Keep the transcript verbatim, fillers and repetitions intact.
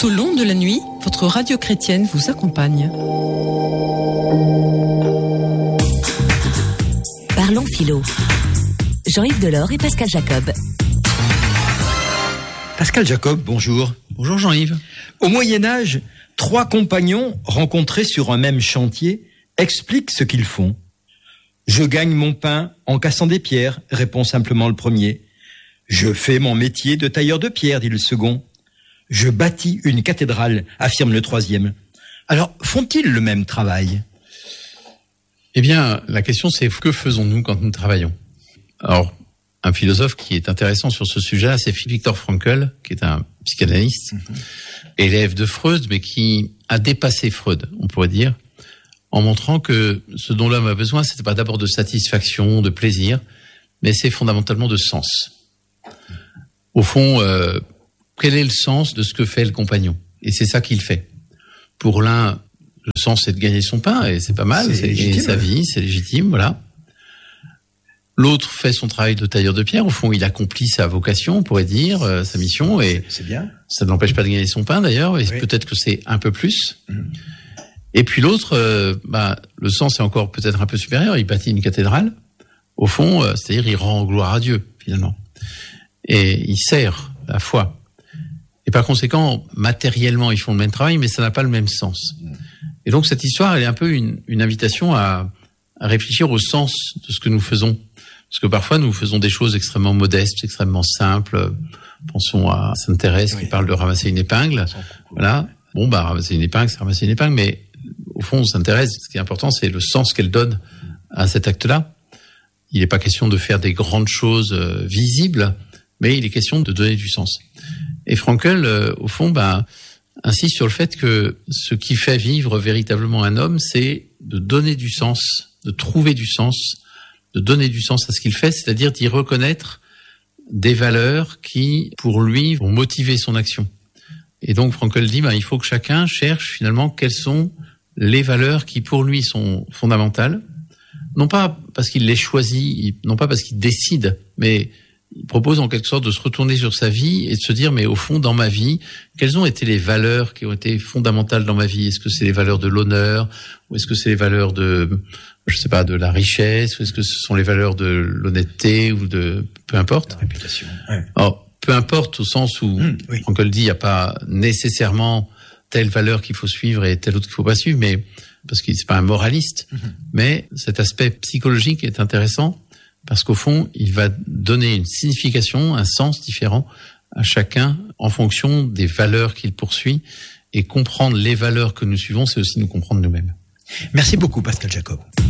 Tout au long de la nuit, votre radio chrétienne vous accompagne. Parlons philo. Jean-Yves Delors et Pascal Jacob. Pascal Jacob, bonjour. Bonjour Jean-Yves. Au Moyen-Âge, trois compagnons rencontrés sur un même chantier expliquent ce qu'ils font. « Je gagne mon pain en cassant des pierres », répond simplement le premier. « Je fais mon métier de tailleur de pierre », dit le second. « Je bâtis une cathédrale », affirme le troisième. Alors, font-ils le même travail ? Eh bien, la question c'est que faisons-nous quand nous travaillons ? Alors, un philosophe qui est intéressant sur ce sujet-là, c'est Viktor Frankl, qui est un psychanalyste, mmh. élève de Freud, mais qui a dépassé Freud, on pourrait dire, en montrant que ce dont l'homme a besoin, c'était pas d'abord de satisfaction, de plaisir, mais c'est fondamentalement de sens. Au fond, euh, quel est le sens de ce que fait le compagnon ? Et c'est ça qu'il fait. Pour l'un, le sens c'est de gagner son pain, et c'est pas mal, c'est, c'est légitime, sa vie, c'est légitime, voilà. L'autre fait son travail de tailleur de pierre. Au fond, il accomplit sa vocation, on pourrait dire, euh, sa mission, et c'est, c'est bien. Ça ne l'empêche pas de gagner son pain d'ailleurs, et oui. Peut-être que c'est un peu plus. Mmh. Et puis l'autre, euh, bah, le sens est encore peut-être un peu supérieur. Il bâtit une cathédrale. Au fond, euh, c'est-à-dire il rend gloire à Dieu finalement, et il sert la foi. Et par conséquent, matériellement, ils font le même travail, mais ça n'a pas le même sens. Mmh. Et donc cette histoire, elle est un peu une, une invitation à, à réfléchir au sens de ce que nous faisons. Parce que parfois, nous faisons des choses extrêmement modestes, extrêmement simples. Pensons à Sainte Thérèse oui. qui parle de ramasser une épingle. Voilà. Bon, bah, ramasser une épingle, c'est ramasser une épingle. Mais au fond, Sainte Thérèse, ce qui est important, c'est le sens qu'elle donne à cet acte-là. Il n'est pas question de faire des grandes choses euh, visibles, mais il est question de donner du sens. Et Frankl, euh, au fond, bah, insiste sur le fait que ce qui fait vivre véritablement un homme, c'est de donner du sens, de trouver du sens, de donner du sens à ce qu'il fait, c'est-à-dire d'y reconnaître des valeurs qui, pour lui, vont motiver son action. Et donc, Frankl dit, bah, il faut que chacun cherche finalement quelles sont les valeurs qui, pour lui, sont fondamentales. Non pas parce qu'il les choisit, non pas parce qu'il décide, mais il propose en quelque sorte de se retourner sur sa vie et de se dire, mais au fond, dans ma vie, quelles ont été les valeurs qui ont été fondamentales dans ma vie ? Est-ce que c'est les valeurs de l'honneur ? Ou est-ce que c'est les valeurs de, je sais pas, de la richesse ? Ou est-ce que ce sont les valeurs de l'honnêteté ou de, peu importe. La réputation. Ouais. Alors, peu importe au sens où, mmh, oui. Frankl dit, il n'y a pas nécessairement telle valeur qu'il faut suivre et telle autre qu'il faut pas suivre, mais, parce qu'il c'est pas un moraliste. Mmh. Mais cet aspect psychologique est intéressant. Parce qu'au fond, il va donner une signification, un sens différent à chacun en fonction des valeurs qu'il poursuit. Et comprendre les valeurs que nous suivons, c'est aussi nous comprendre nous-mêmes. Merci beaucoup, Pascal Jacob.